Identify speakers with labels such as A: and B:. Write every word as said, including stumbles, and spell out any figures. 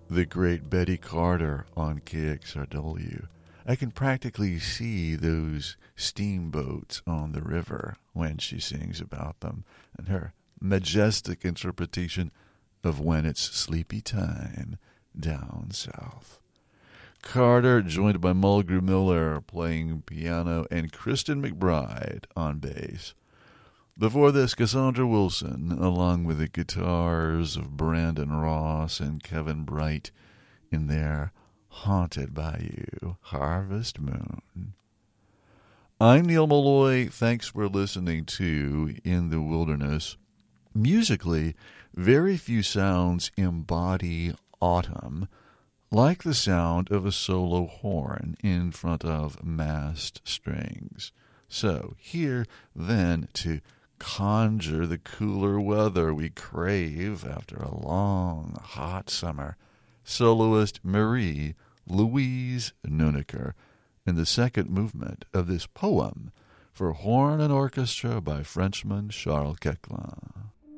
A: the great Betty Carter on K X R W. I can practically see those steamboats on the river when she sings about them, and her majestic interpretation of When It's Sleepy Time Down South. Carter, joined by Mulgrew Miller playing piano, and Kristen McBride on bass. Before this, Cassandra Wilson, along with the guitars of Brandon Ross and Kevin Bright in their Haunted by You, Harvest Moon. I'm Neil Malloy. Thanks for listening to In the Wilderness. Musically, very few sounds embody autumn, like the sound of a solo horn in front of massed strings. So, here, then, to conjure the cooler weather we crave after a long, hot summer, soloist Marie Louise Nuneker in the second movement of this poem for horn and orchestra by Frenchman Charles Koechlin.